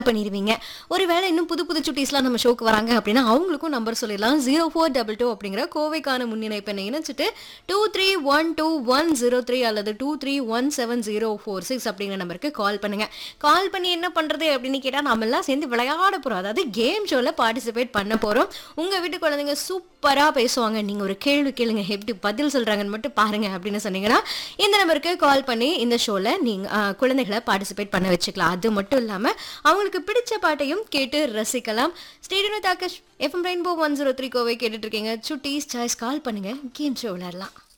பண்ணிருவீங்க. ஒருவேளை இன்னும் புது புது சுட்டீஸ்லாம் நம்ம ஷோக்கு வராங்க அப்படின்னா, அவங்களுக்கும் நம்பர் சொல்லிடலாம். 0422 அப்படிங்கிற கோவைக்கான முன்னிணைப்பு எண்ணை இணைச்சுட்டு 2312 அல்லது 2317 அப்படிங்கிற நம்பருக்கு கால் பண்ணுங்க. கால் பண்ணி என்ன பண்றது அப்படின்னு கேட்டா, நாமெல்லாம் சேர்ந்து விளையாட போறோம். அதாவது கேம் ஷோல பார்ட்டிசிபேட் பண்ண போறோம். உங்க வீட்டு குழந்தைங்க சூப்பரா பேசுவாங்க. நீங்க ஒரு கேள்வி கேளுங்க, எப்படி பதில் சொல்றாங்கன்னு மட்டும் பாருங்க அப்படின்னு சொன்னீங்கன்னா, இந்த நம்பருக்கு கால் பண்ணி இந்த ஷோல நீங்க குழந்தைகளை பார்ட்டிசிபேட் பண்ண வச்சுக்கலாம். அது மட்டும் இல்லாம அவங்களுக்கு பிடிச்ச பாட்டையும் கேட்டு ரசிக்கலாம். Stadium with Akash FM rainbow 103 Kovai கேட்டுட்டு இருக்கீங்க. சுட்டீஸ் சாய்ஸ் கால் பண்ணுங்க, கேம் ஷோ விளையாடலாம்.